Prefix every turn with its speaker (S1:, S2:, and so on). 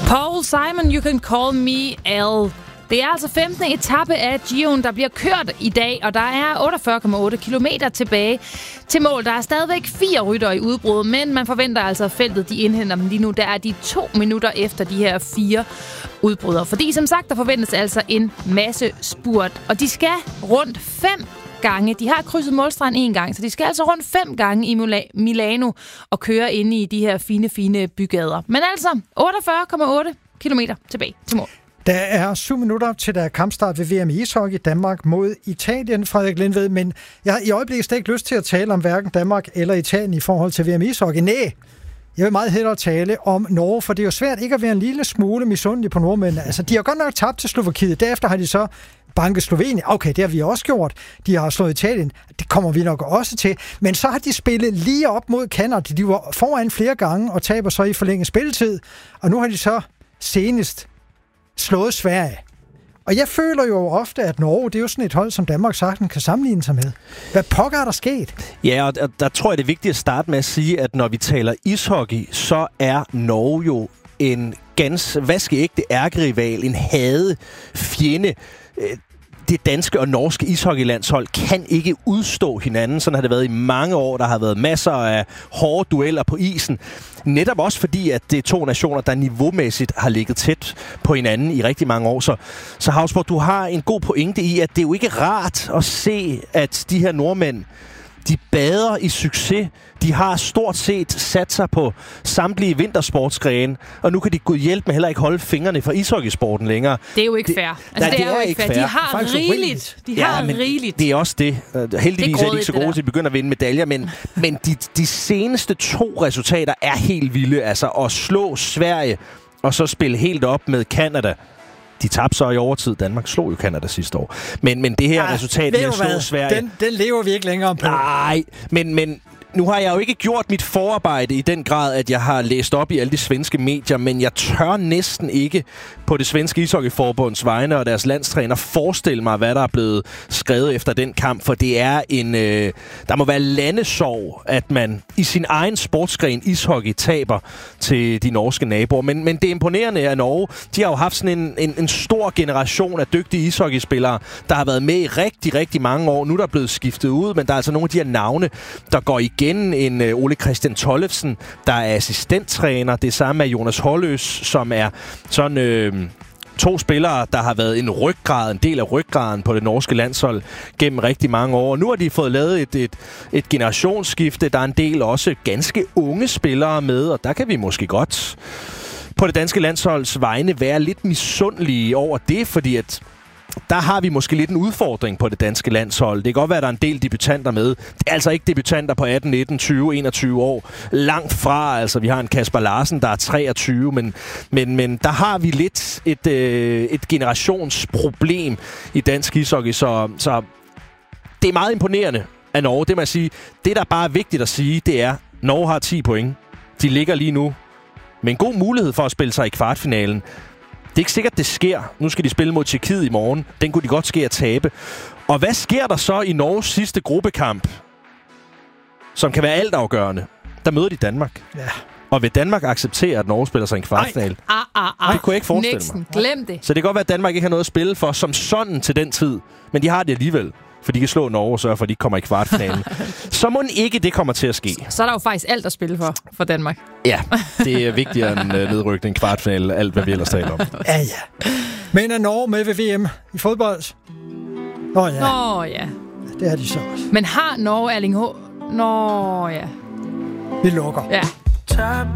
S1: Paul Simon, You Can Call Me Al. Det er altså 15. etape af Giroen, der bliver kørt i dag, og der er 48,8 kilometer tilbage til mål. Der er stadigvæk 4 ryttere i udbrud, men man forventer altså, at feltet de indhenter dem lige nu. Der er de 2 minutter efter de her 4 udbrydere. Fordi som sagt, der forventes altså en masse spurt, og de skal rundt 5 gange. De har krydset målstregen 1 gang, så de skal altså rundt 5 gange i Milano og køre inde i de her fine bygader. Men altså 48,8 kilometer tilbage til mål.
S2: Der er 7 minutter til der er kampstart ved VM i ishockey, Danmark mod Italien, Frederik Lindved, men jeg har i øjeblikket slet ikke lyst til at tale om hverken Danmark eller Italien i forhold til VM i ishockey. Nej, jeg vil meget hellere tale om Norge, for det er jo svært ikke at være en lille smule misundelig på nordmændene. Altså, de har godt nok tabt til Slovakiet, derefter har de så banket Slovenien. Okay, det har vi også gjort. De har slået Italien. Det kommer vi nok også til. Men så har de spillet lige op mod Canada. De var foran flere gange og taber så i forlænget spilletid. Og nu har de så senest slået Sverige. Og jeg føler jo ofte, at Norge, det er jo sådan et hold, som Danmark sagtens kan sammenligne sig med. Hvad pokker er der sket? Ja,
S3: og der tror jeg, det er vigtigt at starte med at sige, at når vi taler ishockey, så er Norge jo en ganske vaskeægte ærkerival, en hadet fjende. Det danske og norske ishockeylandshold kan ikke udstå hinanden. Sådan har det været i mange år. Der har været masser af hårde dueller på isen. Netop også fordi, at det er 2 nationer, der niveaumæssigt har ligget tæt på hinanden i rigtig mange år. Så Hausborg, du har en god pointe i, at det er jo ikke rart at se, at de her nordmænd, de bader i succes. De har stort set sat sig på samtlige vintersportsgrene, og nu kan de gud hjælpe med heller ikke holde fingrene fra ishockeysporten længere.
S1: Det er jo ikke fair. Altså, det er jo ikke fair. De har rigeligt. Rigeligt.
S3: Det er også det. Heldigvis er de ikke så gode til at begynde at vinde medaljer, men de seneste 2 resultater er helt vilde. Altså at slå Sverige, og så spille helt op med Canada. De tabte så i overtid. Danmark slog jo Canada sidste år. Men det her resultat, der slog Sverige...
S2: Den lever vi ikke længere på.
S3: Nej, men nu har jeg jo ikke gjort mit forarbejde i den grad, at jeg har læst op i alle de svenske medier, men jeg tør næsten ikke på det svenske ishockeyforbunds vegne og deres landstræner forestille mig, hvad der er blevet skrevet efter den kamp, for det er der må være landesorg, at man i sin egen sportsgren ishockey taber til de norske naboer. Men det er imponerende af Norge. De har jo haft sådan en stor generation af dygtige ishockeyspillere, der har været med i rigtig, rigtig mange år. Nu er der blevet skiftet ud, men der er altså nogle af de her navne, der går igen. En Ole Christian Tollefsen, der er assistenttræner. Det samme er Jonas Holløs, som er sådan 2 spillere, der har været en del af ryggraden på det norske landshold gennem rigtig mange år. Nu har de fået lavet et generationsskifte. Der er en del også ganske unge spillere med, og der kan vi måske godt på det danske landsholds vegne være lidt misundelige over det, fordi at der har vi måske lidt en udfordring på det danske landshold. Det kan godt være, at der er en del debutanter med. Det er altså ikke debutanter på 18, 19, 20, 21 år. Langt fra. Altså, vi har en Kasper Larsen, der er 23, men der har vi lidt et generationsproblem i dansk ishockey, så det er meget imponerende af Norge. Det må jeg sige. Det, der bare er vigtigt at sige, det er, at Norge har 10 point. De ligger lige nu med en god mulighed for at spille sig i kvartfinalen. Det er ikke sikkert, det sker. Nu skal de spille mod Tjekkiet i morgen. Den kunne de godt ske at tabe. Og hvad sker der så i Norges sidste gruppekamp, som kan være altafgørende? Der møder de Danmark. Ja. Og vil Danmark acceptere, at Norge spiller sig i en kvartfinale? Det kunne jeg ikke forestille mig.
S1: Glem det.
S3: Så det kan godt være, at Danmark ikke har noget at spille for som sådan til den tid. Men de har det alligevel. For de kan slå Norge og sørge for, at de ikke kommer i kvartfinalen. Så må ikke det kommer til at ske.
S1: Så er der jo faktisk alt at spille for Danmark.
S3: Ja, det er vigtigere end nedrykning, kvartfinale, alt hvad vi ellers taler om.
S2: Ja. Men er Norge med ved VM i fodbold? Nå ja. Det er de så også.
S1: Men har Norge Erling H? Nå ja.
S2: Vi lukker.
S1: Ja.
S4: Top